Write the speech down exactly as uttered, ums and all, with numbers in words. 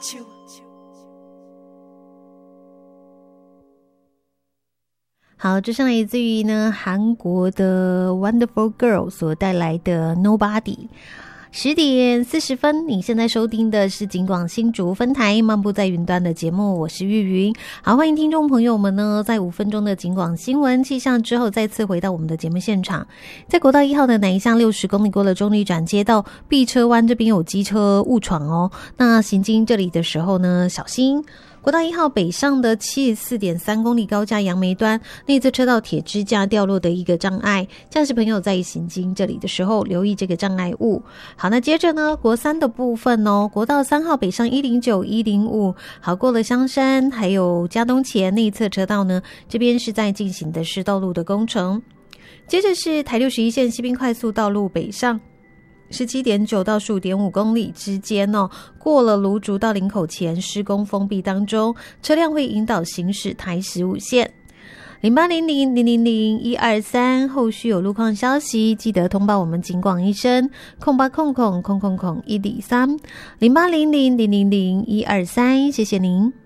好，这是来自于呢韩国的 Wonderful Girl 所带来的 Nobody。十点四十分，你现在收听的是警广新竹分台漫步在云端的节目，我是玉云。好，欢迎听众朋友们呢，在五分钟的警广新闻气象之后，再次回到我们的节目现场。在国道一号的南一向六十公里过了中立转接到碧车湾这边有机车误闯哦，那行经这里的时候呢，小心。国道一号北上的 七十四点三公里高架杨梅端内侧车道铁支架掉落的一个障碍，驾驶朋友在行经这里的时候留意这个障碍物。好，那接着呢，国三的部分哦，国道三号北上一零九、一零五，好，过了香山还有嘉东前内侧车道呢，这边是在进行的是道路的工程。接着是台六十一线西滨快速道路北上十七点九到十五点五公里之间哦，过了芦竹到林口前施工封闭当中，车辆会引导行驶台十五线。零八零零零零零一二三，后续有路况消息，记得通报我们警广一声，空八空空空空空一零三零八零零零零零一二三，谢谢您。